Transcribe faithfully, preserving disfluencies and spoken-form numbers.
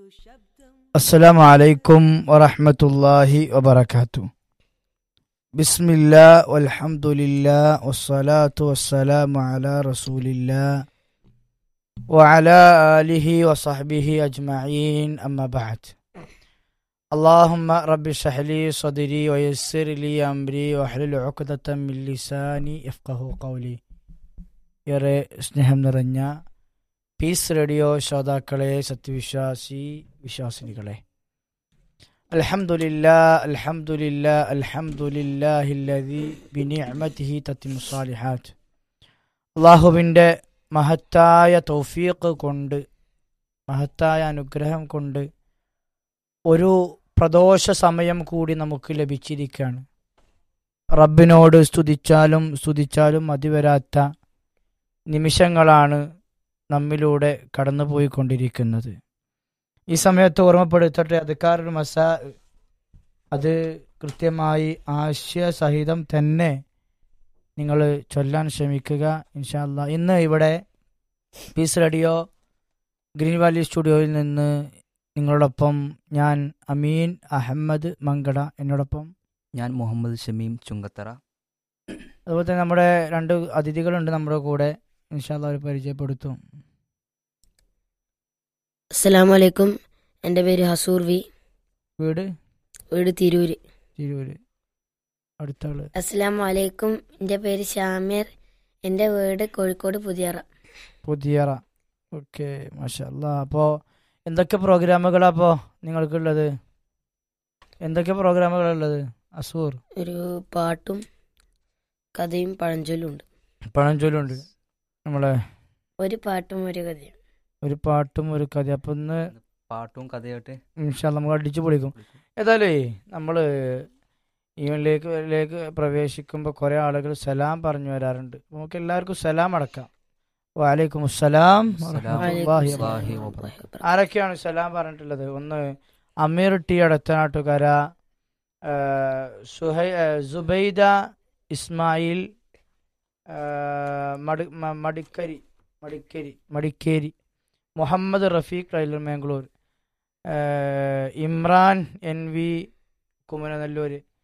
السلام عليكم ورحمة الله وبركاته. بسم الله والحمد لله والصلاة والسلام على رسول الله وعلى آله وصحبه أجمعين أما بعد. اللهم رب اشرح لي صدري ويسر لي أمري واحلل عقدة من لساني يفقهوا قولي. ഏറെ സ്നേഹം നിറഞ്ഞ പീസ് റേഡിയോ ശ്രോതാക്കളെ, സത്യവിശ്വാസി വിശ്വാസിനികളെ, അൽഹംദുലില്ലാ അൽഹംദുലില്ലാ അൽഹംദുലില്ലാഹില്ലദീ ബിനിഅമതിഹി തത്തിമു സ്സാലിഹാത്ത്. അല്ലാഹുവിൻ്റെ മഹത്തായ തൗഫീഖ് കൊണ്ട്, മഹത്തായ അനുഗ്രഹം കൊണ്ട് ഒരു പ്രദോഷ സമയം കൂടി നമുക്ക് ലഭിച്ചിരിക്കുകയാണ്. റബ്ബിനോട് സ്തുതിച്ചാലും സ്തുതിച്ചാലും മതിവരാത്ത നിമിഷങ്ങളാണ് നമ്മിലൂടെ കടന്നുപോയിക്കൊണ്ടിരിക്കുന്നത്. ഈ സമയത്ത് ഓർമ്മപ്പെടുത്തട്ടെ, അദ്കാറുൽ മസാ, അത് കൃത്യമായി ആശയസഹിതം തന്നെ നിങ്ങൾ ചൊല്ലാൻ ശ്രമിക്കുക ഇൻഷാ അല്ലാഹ്. ഇന്ന് ഇവിടെ പീസ് റേഡിയോ ഗ്രീൻ വാലി സ്റ്റുഡിയോയിൽ നിന്ന് നിങ്ങളോടൊപ്പം ഞാൻ അമീൻ അഹമ്മദ് മങ്കട, എന്നോടൊപ്പം ഞാൻ മുഹമ്മദ് ഷമീം ചുങ്കത്തറ. അതുപോലെ തന്നെ നമ്മുടെ രണ്ട് അതിഥികളുണ്ട് നമ്മുടെ കൂടെ. ഇൻഷാ അല്ലാഹ് അവരെ പരിചയപ്പെടുത്തും. അസ്സലാമു അലൈക്കും. എൻ്റെ പേര് ഹസൂർ വി. വീട് വീട് തിരൂര്. തിരൂര്. അടുത്ത ആള്. അസ്സലാമു അലൈക്കും. എൻ്റെ പേര് ഷാമിർ. എൻ്റെ വീട് കോഴിക്കോട് പുതിയറ. പുതിയറ. ഓക്കെ, മാഷാ അല്ലാഹ്. അപ്പോൾ എന്തൊക്കെ പ്രോഗ്രാമുകളാണ് അപ്പോൾ നിങ്ങൾക്കുള്ളത്? എന്തൊക്കെ പ്രോഗ്രാമുകളുള്ളത് അസൂർ? ഒരു പാട്ടും കഥയും പഴഞ്ചൊല്ലും ഉണ്ട്. പഴഞ്ചൊല്ലുണ്ട്. നമ്മളെ ഒരു പാട്ടും ഒരു കഥയും. ഒരു പാട്ടും ഒരു കഥ. അപ്പം ഇന്ന് പാട്ടും കഥയായിട്ട് ഇൻഷാ അല്ലാഹ് നമുക്ക് അടിച്ചു പൊളിക്കും. ഏതായാലേ നമ്മൾ ഈവനിലേക്ക് ലേക്ക് പ്രവേശിക്കുമ്പോൾ കുറേ ആളുകൾ സലാം പറഞ്ഞു വരാറുണ്ട്. നമുക്ക് എല്ലാവർക്കും സലാം അടക്കാം. വഅലൈക്കും അസ്സലാം വറഹ്മത്തുള്ളാഹി വബറകാതുഹു. ആരൊക്കെയാണ് സലാം പറഞ്ഞിട്ടുള്ളത്? ഒന്ന് അമീർ ടി അടത്തനാട്ടുകര, സുഹൈ സുബൈദ ഇസ്മായിൽ, മടി മടിക്കരി മടിക്കേരി മടിക്കേരി മുഹമ്മദ് റഫീഖ് റൈലർ മാംഗ്ലൂർ, ഇമ്രാൻ എൻ വി കുമരനെല്ലൂർ,